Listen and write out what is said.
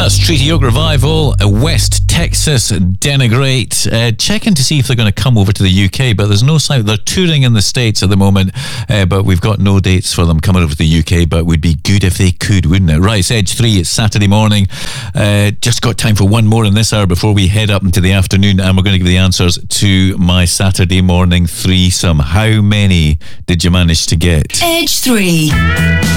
That's Treaty Oak Revival, West Texas Denigrate, checking to see if they're going to come over to the UK, but there's no sign. They're touring in the States at the moment, but we've got no dates for them coming over to the UK, but would be good if they could, wouldn't it? Right, it's Edge 3, it's Saturday morning. Just got time for one more in this hour before we head up into the afternoon, and we're going to give the answers to my Saturday morning threesome. How many did you manage to get? Edge 3.